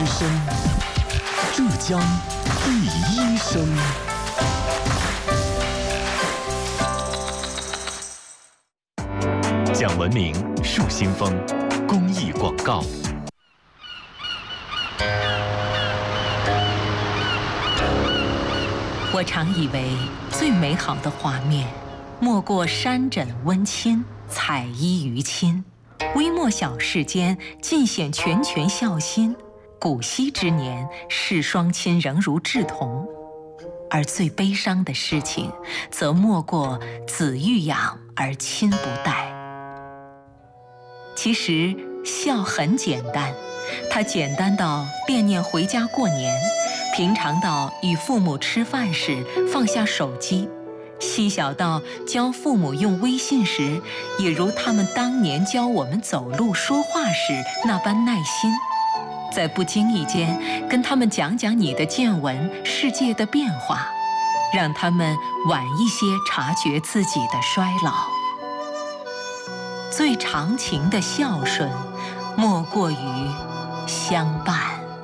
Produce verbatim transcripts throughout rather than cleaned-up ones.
之声，浙江第一声。讲文明树新风公益广告。 我常以为最美好的画面，莫过山枕温馨，彩衣娱亲。微末小事间，尽显拳拳孝心。古稀之年，视双亲仍如稚童。而最悲伤的事情，则莫过子欲养而亲不待。其实孝很简单，它简单到惦念回家过年，平常到与父母吃饭时放下手机，细小到教父母用微信时，也如他们当年教我们走路说话时那般耐心。在不经意间跟他们讲讲你的见闻，世界的变化，让他们晚一些察觉自己的衰老。最长情的孝顺，莫过于相伴。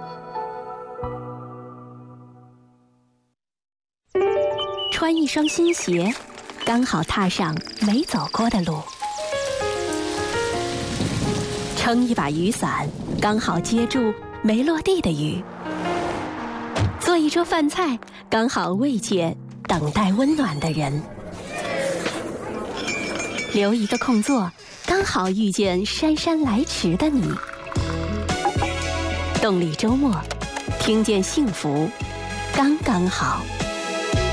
穿一双新鞋，刚好踏上没走过的路；撑一把雨伞，刚好接住没落地的雨；做一桌饭菜，刚好慰藉等待温暖的人；留一个空座，刚好遇见姗姗来迟的你。动力周末，听见幸福，刚刚好。